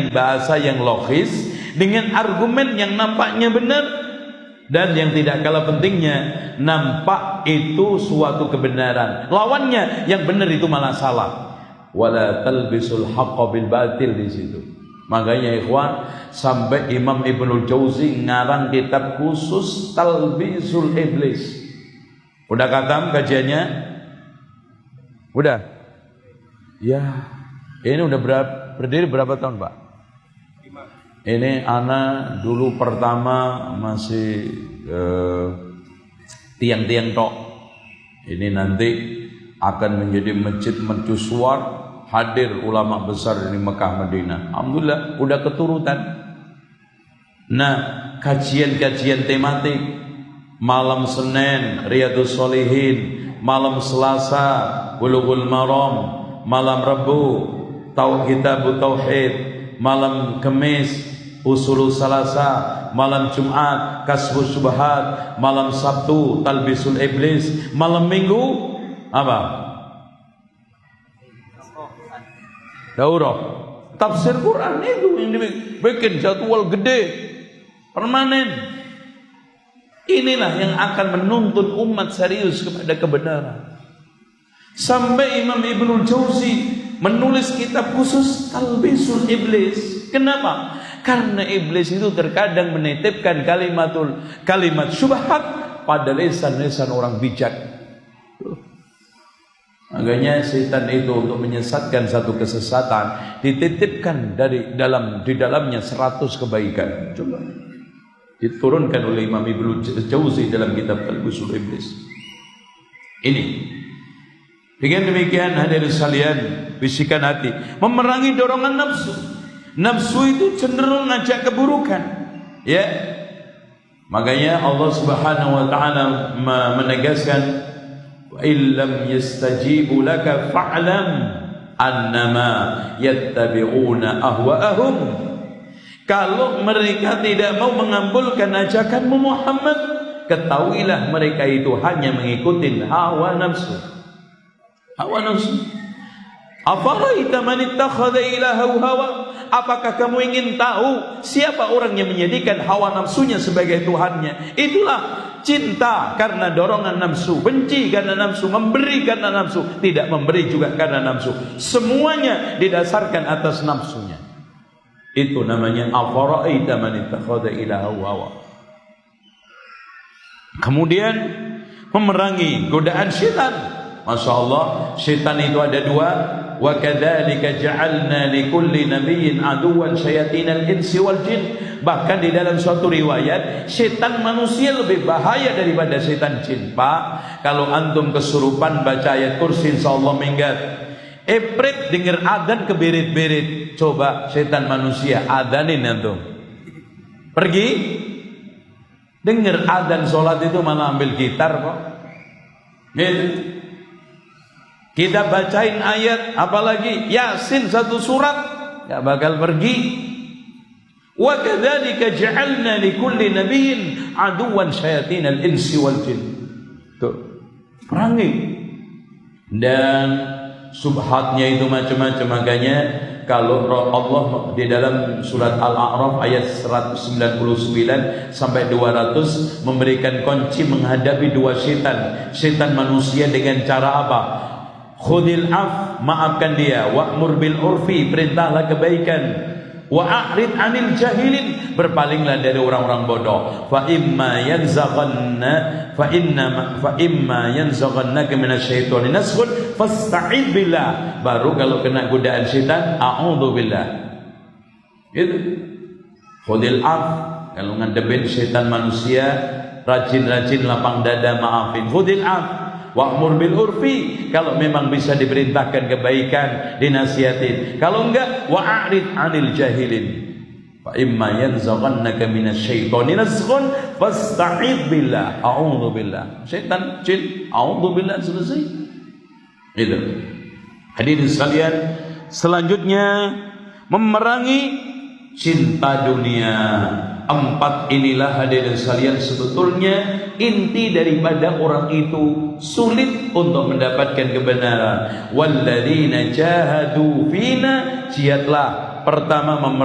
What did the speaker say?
dengan bahasa yang logis, dengan argumen yang nampaknya benar, dan yang tidak kalah pentingnya, nampak itu suatu kebenaran, lawannya yang benar itu malah salah. Wala talbisul haqqa bil batil di situ. Makanya ikhwan, sampai Imam Ibnul Jauzi ngarang kitab khusus Talbisul Iblis. Udah khatam kajiannya? Udah? Ya. Ini udah berdiri berapa tahun, Pak? 5. Ini anak dulu pertama masih tiang-tiang tok. Ini nanti akan menjadi masjid mercusuar. Hadir ulama besar di Mekah Madinah. Alhamdulillah udah keturutan. Nah, kajian-kajian tematik, malam Senin Riyadhus Shalihin, malam Selasa Bulughul Maram, malam Rabu Kitabut Tauhid, malam Kamis Usulul Salasa, malam Jumat Kasfus Subhat, malam Sabtu Talbisul Iblis, malam Minggu apa? Daurah tafsir Quran itu yang dibikin jadwal gede permanen. Inilah yang akan menuntun umat serius kepada kebenaran. Sampai Imam Ibnul Jauzi menulis kitab khusus Talbisul Iblis. Kenapa? Karena iblis itu terkadang menitipkan kalimat syubhat pada lisan-lisan orang bijak. Makanya setan itu untuk menyesatkan satu kesesatan dititipkan di dalamnya 100 kebaikan. Coba diturunkan oleh Imam Ibnul Jauzi dalam kitab Talbisul Iblis. Ini dengan demikian hadirin sekalian, bisikan hati, memerangi dorongan nafsu. Nafsu itu cenderung ngajak keburukan, ya. Makanya Allah Subhanahu wa taala menegaskan, wa illam yastajibu laka fa'lam annama yattabi'una ahwa'ahum. Kalau mereka tidak mau mengabulkan ajakanmu Muhammad, ketahuilah mereka itu hanya mengikuti hawa nafsu. Hawa nafsu. Afaraita man ittakhadha ilahahu hawa? Apakah kamu ingin tahu siapa orang yang menjadikan hawa nafsunya sebagai Tuhannya? Itulah cinta karena dorongan nafsu, benci karena nafsu, memberi karena nafsu, tidak memberi juga karena nafsu. Semuanya didasarkan atas nafsunya. Itu namanya afaraita man ittakhadha ilahahu hawa. Kemudian memerangi godaan syaitan. Masya Allah, syaitan itu ada dua. Wa kadzalika ja'alna likulli nabiyyin aduwwan syayatinal insi wal jin. Bahkan di dalam suatu riwayat, syaitan manusia lebih bahaya daripada syaitan jin. Pak, kalau antum kesurupan baca ayat kursi insyaallah minggat. Epret dengar adzan keberit-berit. Coba syaitan manusia adanin antum. Pergi dengar adzan salat itu malah ambil gitar kok. Gitu. Kita bacain ayat apalagi Yasin satu surat enggak bakal pergi. Wa kadzalika ja'alna likulli nabiyyin aduwwan syayatinal insi wal jin. Tuh. Perangi. Dan subhatnya itu macam-macam. Makanya kalau Allah di dalam surat Al-A'raf ayat 199 sampai 200 memberikan kunci menghadapi dua syaitan. Syaitan manusia dengan cara apa? Khudil af, maafkan dia. Wa'mur bil urfi, perintahlah kebaikan. Wa'arid anil jahilin, berpalinglah dari orang-orang bodoh. Fa imma yanzaghannaka minasyaitonir nazghun fasta'id billah. Baru kalau kena godaan syaitan, a'udzu billah. Itu. Khudil af, kalau ngadepin syaitan manusia, rajin-rajin lapang dada maafin. Khudil af. Wa'mur bil urfi, kalau memang bisa diperintahkan kebaikan, dinasihatin. Kalau enggak, wa'arid 'anil jahilin. Fa imma yanzaghannaka minasyaitonir nazghun fasta'id billah. A'udzu billah. Syaitan jin, a'udzu billah, selesai. Itu. Hadirin sekalian, selanjutnya memerangi cinta dunia. 4 inilah hadirin sekalian sebetulnya inti daripada orang itu sulit untuk mendapatkan kebenaran. Walladzina jahadu fina, jihadlah pertama